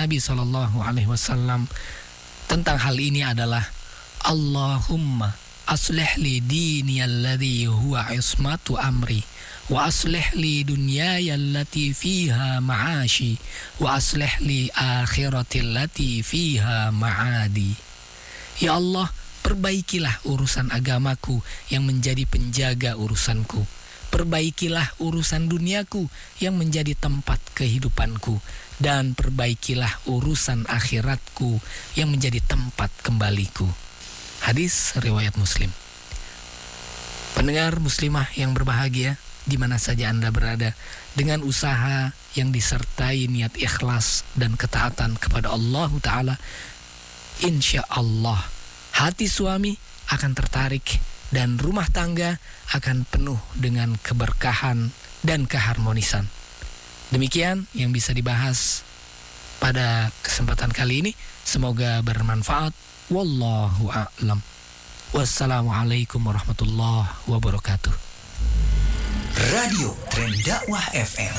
Nabi SAW tentang hal ini adalah Allahumma aslih li dini alladhi huwa ismatu amri wa aslih li dunyaya allati fiha ma'ashi wa aslih li akhirati allati fiha ma'adi. Ya Allah, perbaikilah urusan agamaku yang menjadi penjaga urusanku. Perbaikilah urusan duniaku yang menjadi tempat kehidupanku. Dan perbaikilah urusan akhiratku yang menjadi tempat kembaliku. Hadis riwayat Muslim. Pendengar muslimah yang berbahagia, di mana saja Anda berada, dengan usaha yang disertai niat ikhlas dan ketaatan kepada Allah Ta'ala, insya Allah hati suami akan tertarik dan rumah tangga akan penuh dengan keberkahan dan keharmonisan. Demikian yang bisa dibahas pada kesempatan kali ini. Semoga bermanfaat. Wallahu a'lam. Wassalamualaikum warahmatullahi wabarakatuh. Radio Tren Dakwah FM.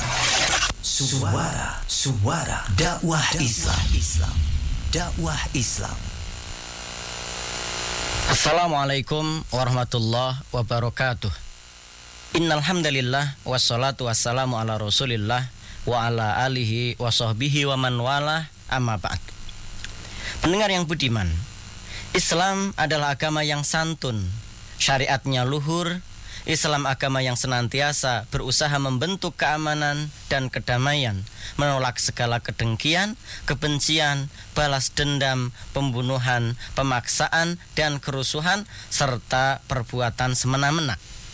Suara dakwah Islam. Dakwah Islam. Assalamualaikum warahmatullahi wabarakatuh. Innal hamdalillah wassalatu wassalamu ala Rasulillah wa ala alihi wa sahbihi wa man walah, amma ba'd. Pendengar yang budiman, Islam adalah agama yang santun, syariatnya luhur. Islam agama yang senantiasa berusaha membentuk keamanan dan kedamaian, menolak segala kedengkian, kebencian, balas dendam, pembunuhan, pemaksaan, dan kerusuhan, serta perbuatan semena-mena.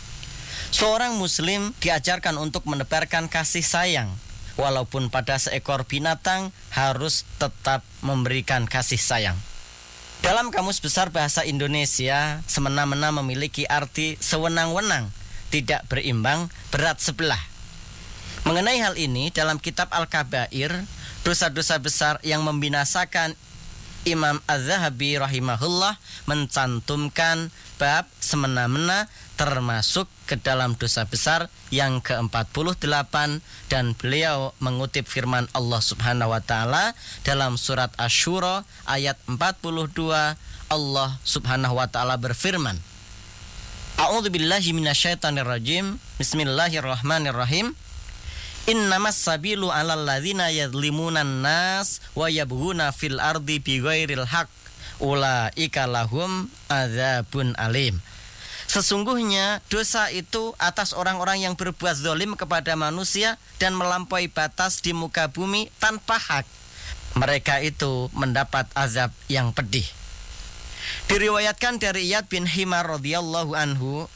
Seorang muslim diajarkan untuk menebarkan kasih sayang, walaupun pada seekor binatang harus tetap memberikan kasih sayang. Dalam Kamus Besar Bahasa Indonesia, semena-mena memiliki arti sewenang-wenang, tidak berimbang, berat sebelah. Mengenai hal ini, dalam kitab Al-Kabair, dosa-dosa besar yang membinasakan, Imam Az-Zahabi rahimahullah mencantumkan bab semena-mena termasuk ke dalam dosa besar yang ke-48, dan beliau mengutip firman Allah Subhanahu wa taala dalam surat Asy-Syura ayat 42. Allah Subhanahu wa taala berfirman, A'udzubillahi minasyaitonirrajim. Bismillahirrahmanirrahim. Innamas sabilu 'alal ladzina yadhlimunan nas wa yabghuna fil ardi bighairil haqq ulaika lahum adzabun alim. Sesungguhnya dosa itu atas orang-orang yang berbuat zalim kepada manusia dan melampaui batas di muka bumi tanpa hak. Mereka itu mendapat azab yang pedih. Diriwayatkan dari Iyad bin Himar radhiyallahu anhu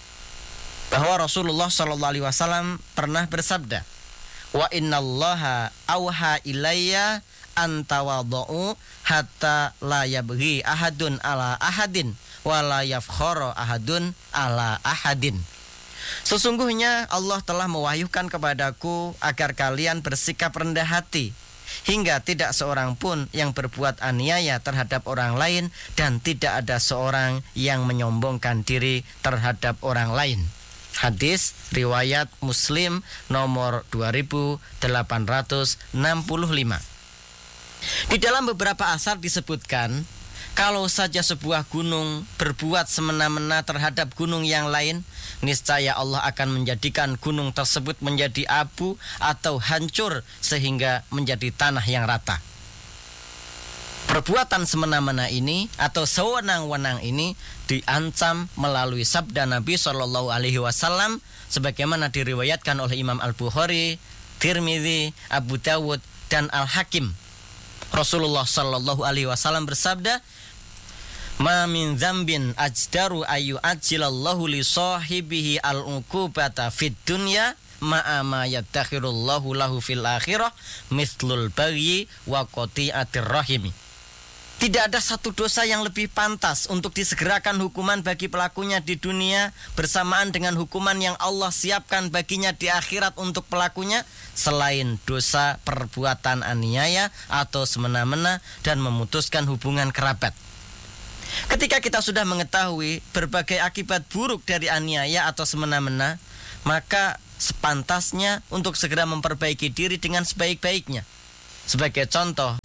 bahwa Rasulullah sallallahu alaihi wasallam pernah bersabda, "Wa innallaha auha ilayya an tawadhu hatta la yabghi ahadun ala ahadin wa la yafkhara ahadun ala ahadin." Sesungguhnya Allah telah mewahyukan kepadaku agar kalian bersikap rendah hati, hingga tidak seorang pun yang berbuat aniaya terhadap orang lain, dan tidak ada seorang yang menyombongkan diri terhadap orang lain. Hadis riwayat Muslim nomor 2865. Di dalam beberapa asar disebutkan, kalau saja sebuah gunung berbuat semena-mena terhadap gunung yang lain, niscaya Allah akan menjadikan gunung tersebut menjadi abu atau hancur sehingga menjadi tanah yang rata. Perbuatan semena-mena ini atau sewenang-wenang ini diancam melalui sabda Nabi Shallallahu Alaihi Wasallam, sebagaimana diriwayatkan oleh Imam Al-Bukhari, Tirmidzi, Abu Dawud, dan Al-Hakim. Rasulullah Shallallahu Alaihi Wasallam bersabda, "Ma min dzambin ajdaru ayu ajjilallahu li sahibihi al-uqubata fid dunya ma'a ma yattakhirullahu lahu fil akhirah mithlul bagyi wa qati'atir rahimi." Tidak ada satu dosa yang lebih pantas untuk disegerakan hukuman bagi pelakunya di dunia bersamaan dengan hukuman yang Allah siapkan baginya di akhirat untuk pelakunya, selain dosa perbuatan aniaya atau semena-mena dan memutuskan hubungan kerabat. Ketika kita sudah mengetahui berbagai akibat buruk dari aniaya atau semena-mena, maka sepantasnya untuk segera memperbaiki diri dengan sebaik-baiknya. Sebagai contoh,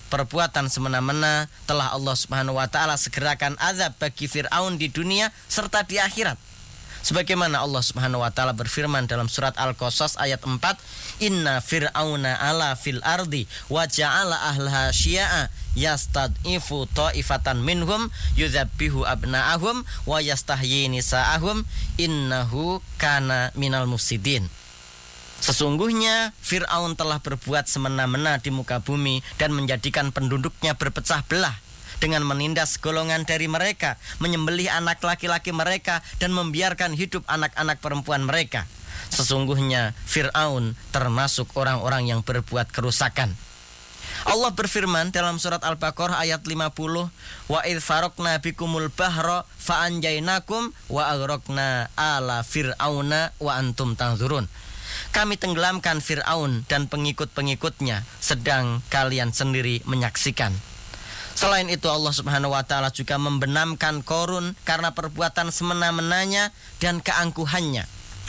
perbuatan semena-mena telah Allah Subhanahu wa taala segerakan azab bagi Fir'aun di dunia serta di akhirat. Sebagaimana Allah Subhanahu wa taala berfirman dalam surat Al-Qasas ayat 4, "Inna fir'auna ala fil ardi wa ja'ala ahlaha syi'a yastad'ifu ta'ifatan minhum yuzabbihu abna'ahum wa yastahyi nisa'ahum innahu kana minal mufsidin." Sesungguhnya Fir'aun telah berbuat semena-mena di muka bumi dan menjadikan penduduknya berpecah belah dengan menindas golongan dari mereka, menyembelih anak laki-laki mereka dan membiarkan hidup anak-anak perempuan mereka. Sesungguhnya Fir'aun termasuk orang-orang yang berbuat kerusakan. Allah berfirman dalam surat Al-Baqarah ayat 50, "Wa idz faraqna bikumul bahra fa anjaynakum wa aghraqna ala fir'auna wa antum tanzurun." Kami tenggelamkan Fir'aun dan pengikut-pengikutnya sedang kalian sendiri menyaksikan. Selain itu Allah Subhanahu wa taala juga membenamkan Qarun karena perbuatan semena-menanya dan keangkuhannya.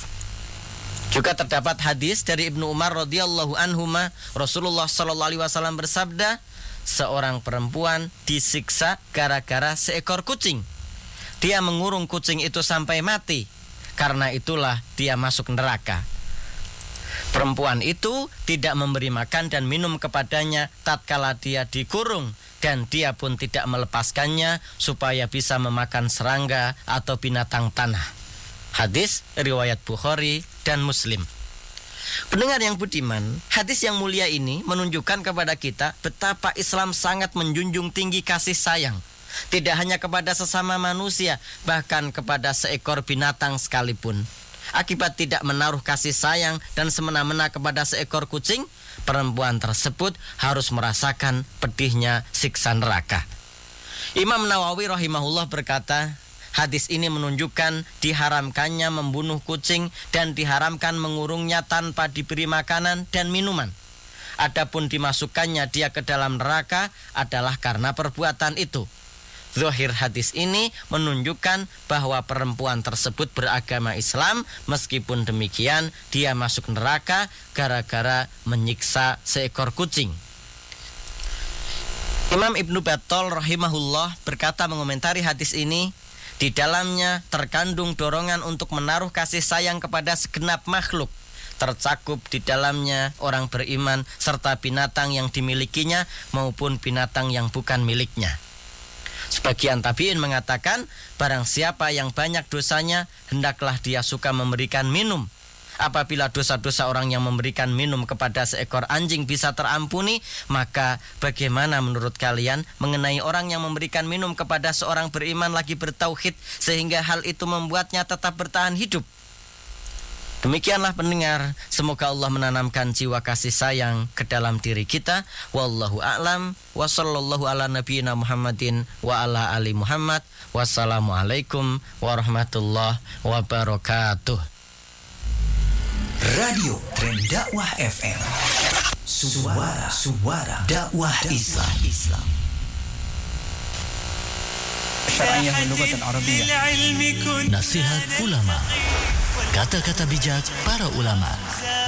Juga terdapat hadis dari Ibnu Umar radhiyallahu anhuma, Rasulullah sallallahu alaihi wasallam bersabda, seorang perempuan disiksa gara-gara seekor kucing. Dia mengurung kucing itu sampai mati. Karena itulah dia masuk neraka. Perempuan itu tidak memberi makan dan minum kepadanya tatkala dia dikurung, dan dia pun tidak melepaskannya supaya bisa memakan serangga atau binatang tanah. Hadis riwayat Bukhari dan Muslim. Pendengar yang budiman, hadis yang mulia ini menunjukkan kepada kita betapa Islam sangat menjunjung tinggi kasih sayang. Tidak hanya kepada sesama manusia, bahkan kepada seekor binatang sekalipun. Akibat tidak menaruh kasih sayang dan semena-mena kepada seekor kucing, perempuan tersebut harus merasakan pedihnya siksa neraka. Imam Nawawi rahimahullah berkata, hadis ini menunjukkan diharamkannya membunuh kucing dan diharamkan mengurungnya tanpa diberi makanan dan minuman. Adapun dimasukkannya dia ke dalam neraka adalah karena perbuatan itu. Zahir hadis ini menunjukkan bahwa perempuan tersebut beragama Islam, meskipun demikian dia masuk neraka gara-gara menyiksa seekor kucing. Imam Ibnu Battal rahimahullah berkata mengomentari hadis ini, di dalamnya terkandung dorongan untuk menaruh kasih sayang kepada segenap makhluk. Tercakup di dalamnya orang beriman serta binatang yang dimilikinya maupun binatang yang bukan miliknya. Sebagian tabi'in mengatakan, barang siapa yang banyak dosanya, hendaklah dia suka memberikan minum. Apabila dosa-dosa orang yang memberikan minum kepada seekor anjing bisa terampuni, maka bagaimana menurut kalian mengenai orang yang memberikan minum kepada seorang beriman lagi bertauhid, sehingga hal itu membuatnya tetap bertahan hidup? Demikianlah pendengar, semoga Allah menanamkan jiwa kasih sayang ke dalam diri kita. Wallahu a'lam, wa sallallahu ala nabiyyina Muhammadin wa ala ali Muhammad. Wassalamualaikum warahmatullahi wabarakatuh. Radio Tren Dakwah FM, suara dakwah Islam. Syar'iyyah Lughatan Arabiyyah. Nasihat ulama. Kata-kata bijak para ulama.